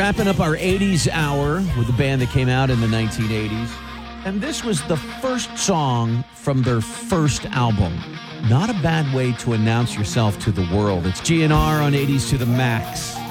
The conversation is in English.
Wrapping up our 80s hour with a band that came out in the 1980s. And this was the first song from their first album. Not a bad way to announce yourself to the world. It's GNR on 80s to the Max.